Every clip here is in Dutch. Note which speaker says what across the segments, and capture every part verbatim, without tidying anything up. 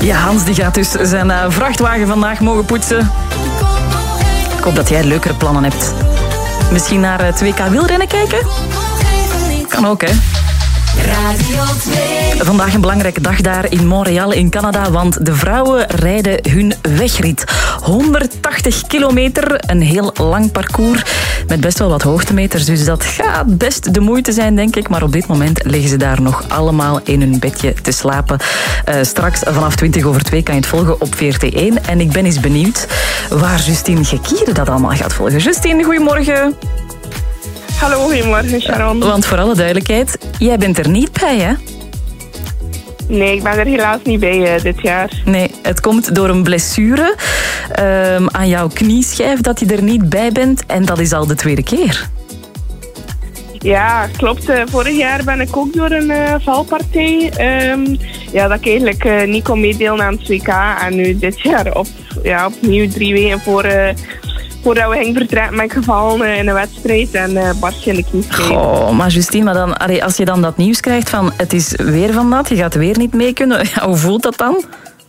Speaker 1: Ja, Hans die gaat dus zijn uh, vrachtwagen vandaag mogen poetsen. Ik hoop dat jij leukere plannen hebt. Misschien naar het W K wielrennen kijken? Kan ook, hè?
Speaker 2: Radio twee.
Speaker 1: Vandaag een belangrijke dag daar in Montreal in Canada, want de vrouwen rijden hun wegrit. honderdtachtig kilometer, een heel lang parcours met best wel wat hoogtemeters, dus dat gaat best de moeite zijn, denk ik. Maar op dit moment liggen ze daar nog allemaal in hun bedje te slapen. Uh, straks vanaf twintig over twee kan je het volgen op V R T één. En ik ben eens benieuwd waar Justine Gekiere dat allemaal gaat volgen. Justine, goedemorgen.
Speaker 3: Hallo, goedemorgen Sharon.
Speaker 1: Want voor alle duidelijkheid, jij bent er niet bij, hè?
Speaker 3: Nee, ik ben er helaas niet bij uh, dit jaar.
Speaker 1: Nee, het komt door een blessure um, aan jouw knieschijf dat je er niet bij bent. En dat is al de tweede keer.
Speaker 3: Ja, klopt. Uh, vorig jaar ben ik ook door een uh, valpartij. Um, ja, dat ik eigenlijk uh, niet kon meedelen aan het W K. En nu dit jaar op, ja, opnieuw drie weken voor... Uh, Voordat we gingen vertrekken ben ik gevallen in een wedstrijd en uh, barstje in de knieschijf.
Speaker 1: Oh, maar Justine, maar dan, allee, als je dan dat nieuws krijgt van het is weer van dat, je gaat weer niet mee kunnen, ja, hoe voelt dat dan?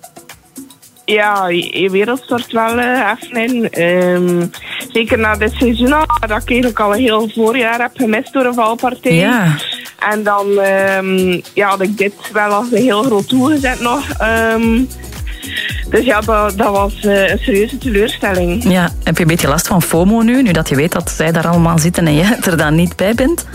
Speaker 3: Ja, je wereld stort wel uh, even in. Um, zeker na dit seizoen al, dat ik eigenlijk al een heel voorjaar heb gemist door een valpartij.
Speaker 1: Ja.
Speaker 3: En dan um, ja, had ik dit wel als een heel groot toegezet nog. Um, Dus ja, dat, dat was uh, een serieuze teleurstelling.
Speaker 1: Ja, heb je een beetje last van FOMO nu, nu dat je weet dat zij daar allemaal zitten en jij er dan niet bij bent?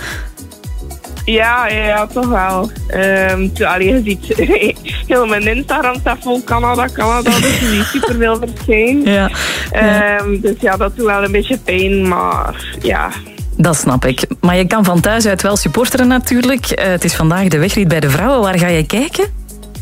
Speaker 3: Ja, ja, ja toch wel. Um, allee, je ziet heel mijn Instagram staat vol Canada, Canada, dus je ziet superveel verschijnen.
Speaker 1: Ja, ja.
Speaker 3: Um, dus ja, dat doet wel een beetje pijn, maar ja...
Speaker 1: Dat snap ik. Maar je kan van thuis uit wel supporteren natuurlijk. Uh, het is vandaag de wegrit bij de vrouwen. Waar ga je kijken?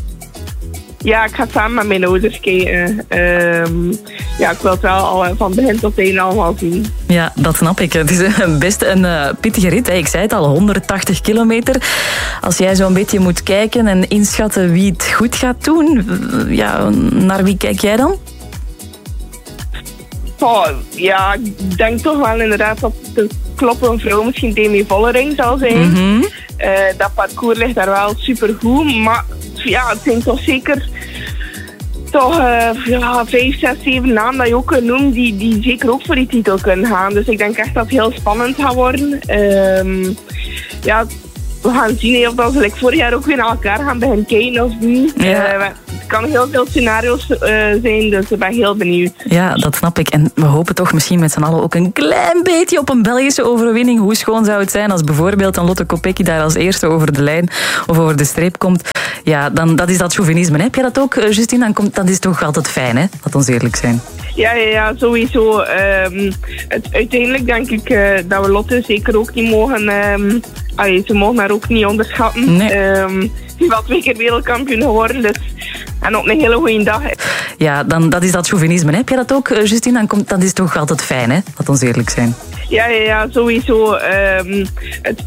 Speaker 3: Ja, ik ga samen met mijn ouders kijken. Um, ja, ik wil het wel al van begin tot eind allemaal zien.
Speaker 1: Ja, dat snap ik. Het is best een uh, pittige rit. Hè. Ik zei het al, honderdtachtig kilometer. Als jij zo'n beetje moet kijken en inschatten wie het goed gaat doen, ja, naar wie kijk jij dan?
Speaker 3: Oh, ja, ik denk toch wel inderdaad dat de kloppende vrouw misschien Demi Vollering zal zijn.
Speaker 1: Mm-hmm.
Speaker 3: Uh, dat parcours ligt daar wel supergoed, maar ja, het zijn toch zeker toch uh, ja, vijf, zes, zeven namen dat je ook kunt noemen die, die zeker ook voor die titel kunnen gaan. Dus ik denk echt dat het heel spannend gaat worden. Um, ja, we gaan zien of dat ze like, vorig jaar ook weer naar elkaar gaan beginnen kijken of niet.
Speaker 1: Ja.
Speaker 3: Uh, het kan heel veel scenario's uh, zijn, dus ik ben heel benieuwd.
Speaker 1: Ja, dat snap ik. En we hopen toch misschien met z'n allen ook een klein beetje op een Belgische overwinning. Hoe schoon zou het zijn als bijvoorbeeld een Lotte Kopecky daar als eerste over de lijn of over de streep komt. Ja, dan, dat is dat chauvinisme. Heb je dat ook, Justine? Dan komt, dat is toch altijd fijn, hè? Laat ons eerlijk zijn.
Speaker 3: Ja, ja, ja, sowieso. Um, het, uiteindelijk denk ik uh, dat we Lotte zeker ook niet mogen... Um, allee, ze mogen haar ook niet onderschatten.
Speaker 1: Nee.
Speaker 3: Um, die is wel twee keer wereldkampioen geworden, dus... En op een hele goede dag.
Speaker 1: Ja, dan, dat is dat chauvinisme. Heb je dat ook, Justine? Dan komt, dat is toch altijd fijn, hè? Laat ons eerlijk zijn.
Speaker 3: Ja, ja, ja, sowieso. Um, het,